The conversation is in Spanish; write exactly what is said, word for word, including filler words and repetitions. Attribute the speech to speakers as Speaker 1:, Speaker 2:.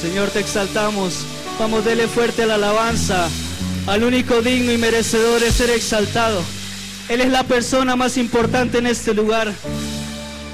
Speaker 1: Señor, te exaltamos. Vamos, dele fuerte la alabanza. Al único digno y merecedor de ser exaltado. Él es la persona más importante en este lugar.